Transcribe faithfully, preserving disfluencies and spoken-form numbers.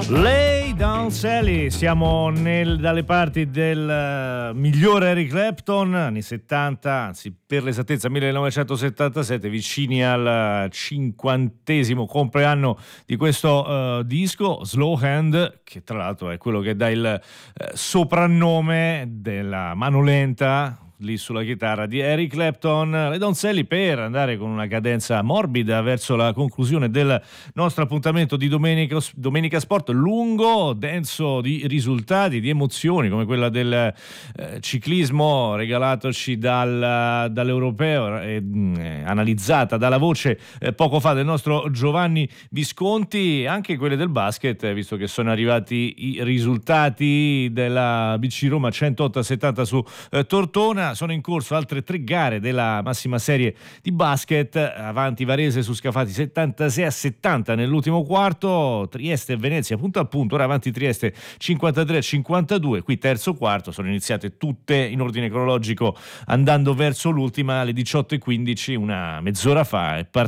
Lay Down Sally, siamo nel, dalle parti del uh, migliore Eric Clapton, anni settanta, anzi per l'esattezza millenovecentosettantasette, vicini al cinquantesimo compleanno di questo uh, disco, Slow Hand, che tra l'altro è quello che dà il uh, soprannome della mano lenta lì sulla chitarra di Eric Clapton. Le Donzelli, per andare con una cadenza morbida verso la conclusione del nostro appuntamento di domenica, domenica Sport, lungo, denso di risultati, di emozioni, come quella del eh, ciclismo regalatoci dal, dall'Europeo, eh, eh, analizzata dalla voce eh, poco fa del nostro Giovanni Visconti, anche quelle del basket, visto che sono arrivati i risultati della B C Roma centootto a settanta su eh, Tortona. Sono in corso altre tre gare della massima serie di basket, avanti Varese su Scafati settantasei a settanta nell'ultimo quarto, Trieste e Venezia punto a punto, ora avanti Trieste cinquantatré a cinquantadue, qui terzo quarto, sono iniziate tutte in ordine cronologico andando verso l'ultima, alle diciotto e quindici, una mezz'ora fa è partita